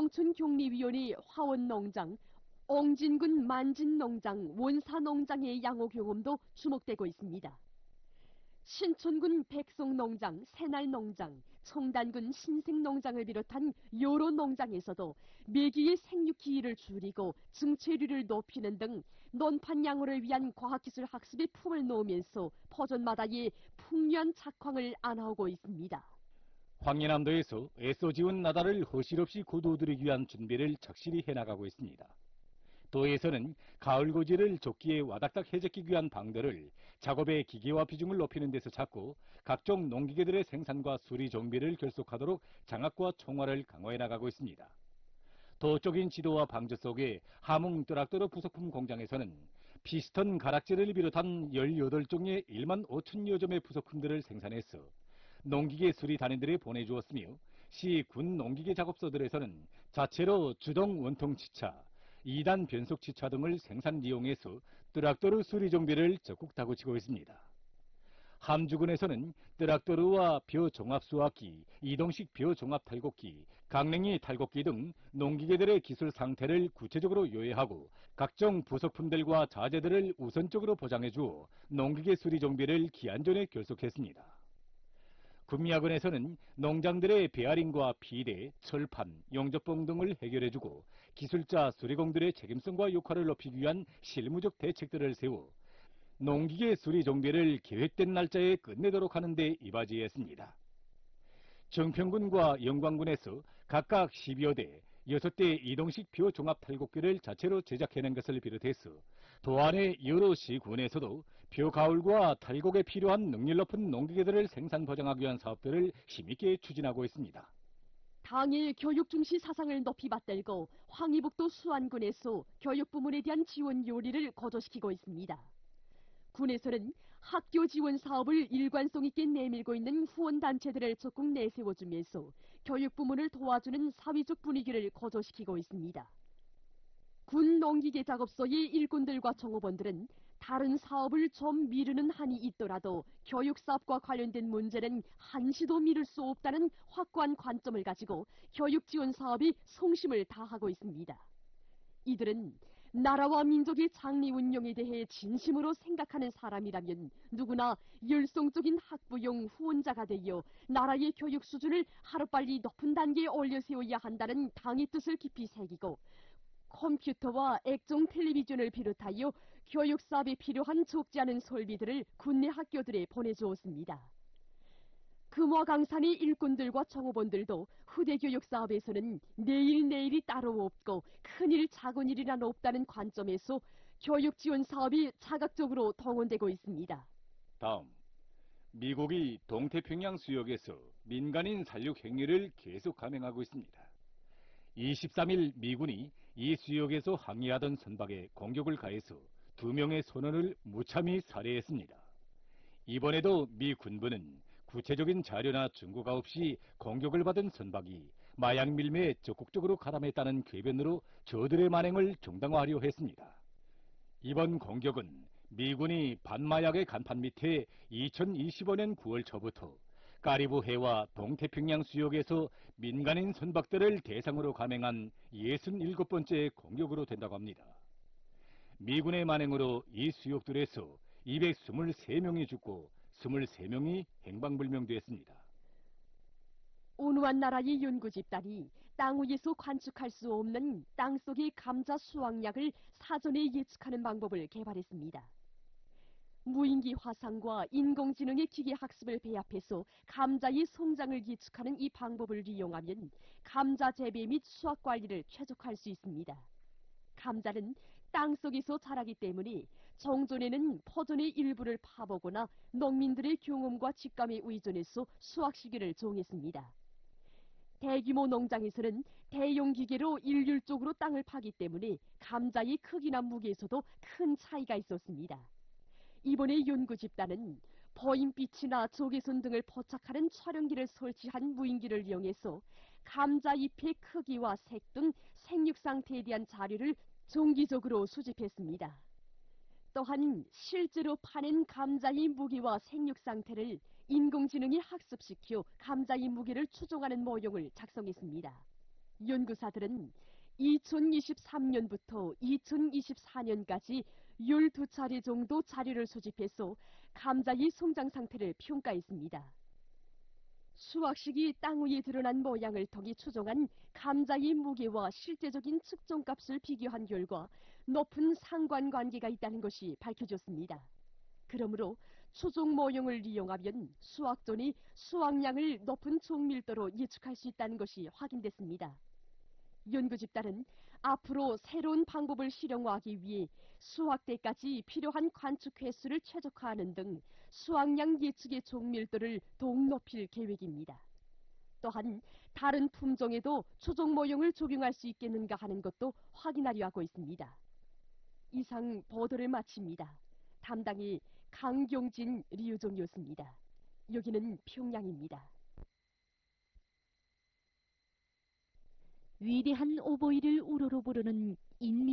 농촌격리위원회 화원농장, 엉진군 만진농장, 원사농장의 양호 경험도 주목되고 있습니다. 신촌군 백송농장, 새날농장, 청단군 신생농장을 비롯한 여러 농장에서도 메기의 생육기일을 줄이고 증체율을 높이는 등 논판 양호를 위한 과학기술 학습에 품을 놓으면서 퍼전마다의 풍요한 작황을 안아오고 있습니다. 황해남도에서 애써 지은 나다를 허실 없이 거두어들이기 위한 준비를 착실히 해나가고 있습니다. 도에서는 가을 고지를 조기에 와닥닥 해적기 위한 방들을 작업의 기계화 비중을 높이는 데서 찾고 각종 농기계들의 생산과 수리 정비를 결속하도록 장악과 총괄을 강화해 나가고 있습니다. 도적인 지도와 방제 속에 하몽 트락터르 부속품 공장에서는 피스톤 가락지를 비롯한 18종의 1만 5천여 점의 부속품들을 생산해서 농기계 수리 단위들에 보내주었으며 시 군 농기계 작업소들에서는 자체로 주동 원통치차, 2단 변속치차 등을 생산 이용해서 트락터르 수리 정비를 적극 다구치고 있습니다. 함주군에서는 트락터르와 벼종합수확기, 이동식 벼종합탈곡기, 강냉이 탈곡기 등 농기계들의 기술 상태를 구체적으로 요약하고 각종 부속품들과 자재들을 우선적으로 보장해주어 농기계 수리 정비를 기한 전에 결속했습니다. 군미야근에서는 농장들의 베어링과 비대, 철판, 용접봉 등을 해결해주고 기술자 수리공들의 책임성과 역할을 높이기 위한 실무적 대책들을 세워 농기계 수리 정비를 계획된 날짜에 끝내도록 하는 데 이바지했습니다. 정평군과 영광군에서 각각 10여 대, 6대 이동식 벼종합 탈곡기를 자체로 제작해낸 것을 비롯해서 도안의 여러 시군에서도 벼가울과 탈곡에 필요한 능률 높은 농기계들을 생산 보장하기 위한 사업들을 힘있게 추진하고 있습니다. 당일 교육 중시 사상을 높이 받들고 황희북도 수안군에서 교육 부문에 대한 지원 요리를 거조시키고 있습니다. 군에서는 학교 지원 사업을 일관성 있게 내밀고 있는 후원단체들을 적극 내세워주면서 교육 부문을 도와주는 사회적 분위기를 거조시키고 있습니다. 군 농기계 작업소의 일꾼들과 정호원들은 다른 사업을 좀 미루는 한이 있더라도 교육사업과 관련된 문제는 한시도 미룰 수 없다는 확고한 관점을 가지고 교육 지원 사업이 성심을 다하고 있습니다. 이들은 나라와 민족의 장래 운영에 대해 진심으로 생각하는 사람이라면 누구나 열성적인 학부용 후원자가 되어 나라의 교육 수준을 하루빨리 높은 단계에 올려세워야 한다는 당의 뜻을 깊이 새기고 컴퓨터와 액정 텔레비전을 비롯하여 교육사업에 필요한 적지 않은 설비들을 군내 학교들에 보내주었습니다. 금화강산의 일꾼들과 정호원들도 후대교육 사업에서는 내일이 따로 없고 큰일 작은 일이란 없다는 관점에서 교육 지원 사업이 자각적으로 동원되고 있습니다. 다음, 미국이 동태평양 수역에서 민간인 살육 행위를 계속 감행하고 있습니다. 23일 미군이 이 수역에서 항해하던 선박에 공격을 가해서 2명의 선원을 무참히 살해했습니다. 이번에도 미 군부는 구체적인 자료나 증거가 없이 공격을 받은 선박이 마약 밀매에 적극적으로 가담했다는 궤변으로 저들의 만행을 정당화하려 했습니다. 이번 공격은 미군이 반마약의 간판 밑에 2025년 9월 초부터 카리브 해와 동태평양 수역에서 민간인 선박들을 대상으로 감행한 67번째 공격으로 된다고 합니다. 미군의 만행으로 이 수역들에서 223명이 죽고 23명이 행방불명되었습니다. 온유한 나라의 연구 집단이 땅 위에서 관측할 수 없는 땅속의 감자 수확량을 사전에 예측하는 방법을 개발했습니다. 무인기 화상과 인공지능의 기계 학습을 배합해서 감자의 성장을 예측하는 이 방법을 이용하면 감자 재배 및 수확 관리를 최적화할 수 있습니다. 감자는 땅속에서 자라기 때문에 정전에는 포전의 일부를 파보거나 농민들의 경험과 직감에 의존해서 수확 시기를 정했습니다. 대규모 농장에서는 대형 기계로 일률적으로 땅을 파기 때문에 감자의 크기나 무게에서도 큰 차이가 있었습니다. 이번에 연구 집단은 버인빛이나 적외선 등을 포착하는 촬영기를 설치한 무인기를 이용해서 감자 잎의 크기와 색 등 생육 상태에 대한 자료를 정기적으로 수집했습니다. 또한 실제로 파낸 감자의 무게와 생육 상태를 인공지능이 학습시켜 감자의 무게를 추정하는 모형을 작성했습니다. 연구사들은 2023년부터 2024년까지 12차례 정도 자료를 수집해서 감자의 성장 상태를 평가했습니다. 수확식이 땅 위에 드러난 모양을 통해 추정한 감자의 무게와 실제적인 측정값을 비교한 결과 높은 상관관계가 있다는 것이 밝혀졌습니다. 그러므로 추종 모형을 이용하면 수확 전에 수확량을 높은 종밀도로 예측할 수 있다는 것이 확인됐습니다. 연구 집단은 앞으로 새로운 방법을 실용화하기 위해 수확 때까지 필요한 관측 횟수를 최적화하는 등 수확량 예측의 종밀도를 더욱 높일 계획입니다. 또한 다른 품종에도 추종 모형을 적용할 수 있겠는가 하는 것도 확인하려 하고 있습니다. 이상 보도를 마칩니다. 담당이 강경진 리우종이었습니다. 여기는 평양입니다. 위대한 오보이를 우러러 부르는 인물